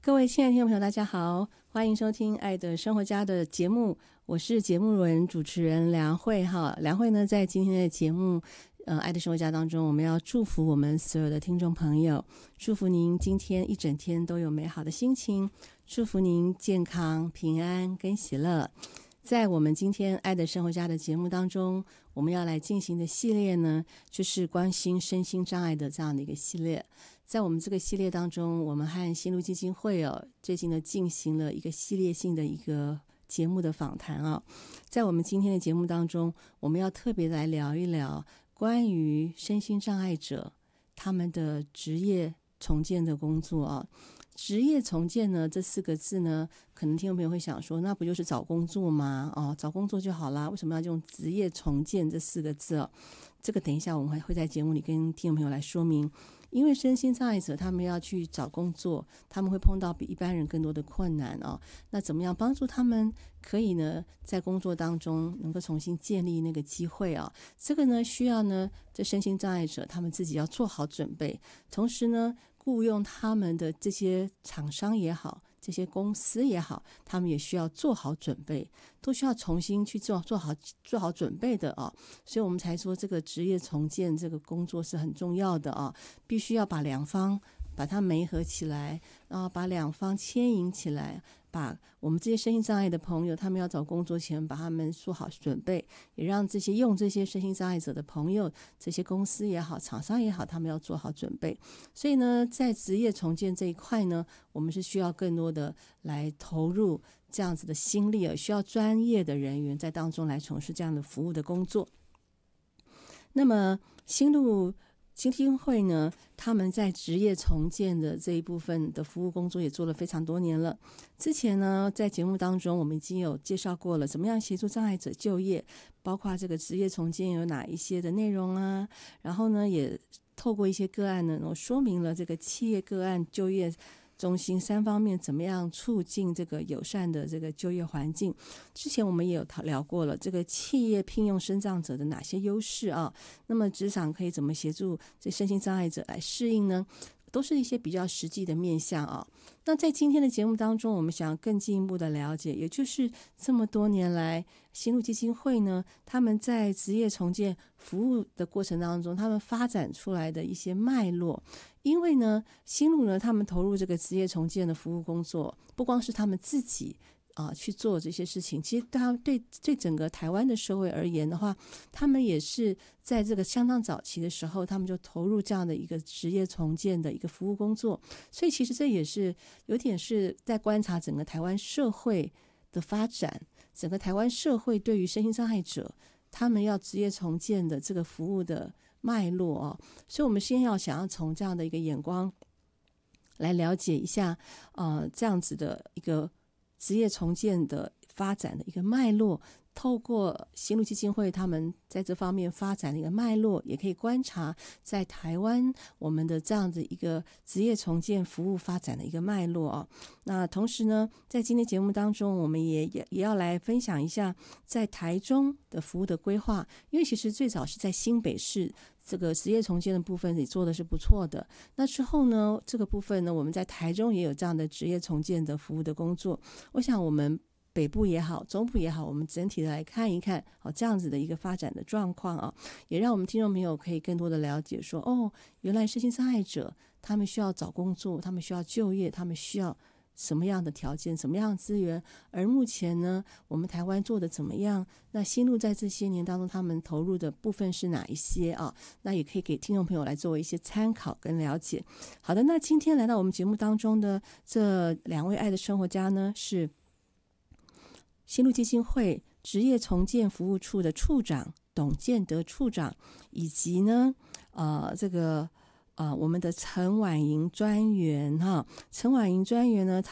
各位亲爱的听众朋友，大家好，欢迎收听《爱的生活家》的节目，我是节目人主持人梁慧哈。梁慧呢，在今天的节目爱的生活家当中，我们要祝福我们所有的听众朋友，祝福您今天一整天都有美好的心情，祝福您健康、平安跟喜乐。在我们今天爱的生活家的节目当中，我们要来进行的系列呢，就是关心身心障碍的这样的一个系列。在我们这个系列当中，我们和新路基金会最近呢进行了一个系列性的一个节目的访谈在我们今天的节目当中，我们要特别来聊一聊关于身心障碍者他们的职业重建的工作职业重建呢，这4个字呢，可能听众朋友会想说，那不就是找工作吗？找工作就好啦，为什么要用职业重建这4个字这个等一下我们会在节目里跟听众朋友来说明。因为身心障碍者他们要去找工作，他们会碰到比一般人更多的困难那怎么样帮助他们可以呢在工作当中能够重新建立那个机会这个呢需要呢这身心障碍者他们自己要做好准备，同时呢雇用他们的这些厂商也好，这些公司也好，他们也需要做好准备，都需要重新去做好准备的所以我们才说这个职业重建这个工作是很重要的必须要把两方把它媒合起来，然后把两方牵引起来，把我们这些身心障碍的朋友他们要找工作前把他们做好准备，也让这些用这些身心障碍者的朋友，这些公司也好，厂商也好，他们要做好准备。所以呢在职业重建这一块呢，我们是需要更多的来投入这样子的心力需要专业的人员在当中来从事这样的服务的工作。那么新路基金会呢，他们在职业重建的这一部分的服务工作也做了非常多年了。之前呢在节目当中我们已经有介绍过了怎么样协助障碍者就业，包括这个职业重建有哪一些的内容然后呢也透过一些个案呢说明了这个企业个案就业中心3方面怎么样促进这个友善的这个就业环境。之前我们也有聊过了这个企业聘用身障者的哪些优势那么职场可以怎么协助这身心障碍者来适应呢，都是一些比较实际的面向那在今天的节目当中，我们想更进一步的了解，也就是这么多年来新路基金会呢，他们在职业重建服务的过程当中，他们发展出来的一些脉络。因为呢新路呢他们投入这个职业重建的服务工作，不光是他们自己去做这些事情，其实对整个台湾的社会而言的话，他们也是在这个相当早期的时候，他们就投入这样的一个职业重建的一个服务工作。所以其实这也是有点是在观察整个台湾社会的发展，整个台湾社会对于身心障碍者他们要职业重建的这个服务的脉络所以我们先想要从这样的一个眼光来了解一下这样子的一个职业重建的发展的一个脉络，透过新路基金会他们在这方面发展的一个脉络，也可以观察在台湾我们的这样的一个职业重建服务发展的一个脉络那同时呢在今天节目当中，我们也要来分享一下在台中的服务的规划。因为其实最早是在新北市这个职业重建的部分也做的是不错的，那之后呢这个部分呢我们在台中也有这样的职业重建的服务的工作。我想我们北部也好，中部也好，我们整体的来看一看这样子的一个发展的状况也让我们听众朋友可以更多的了解说原来身心障碍者他们需要找工作，他们需要就业，他们需要什么样的条件，什么样的资源，而目前呢我们台湾做的怎么样，那新路在这些年当中他们投入的部分是哪一些那也可以给听众朋友来做一些参考跟了解。好的，那今天来到我们节目当中的这2位爱的生活家呢，是新路基金会职业重建服务处的处长董建德处长，以及呢我们的陈婉莹专员陈婉莹专员呢，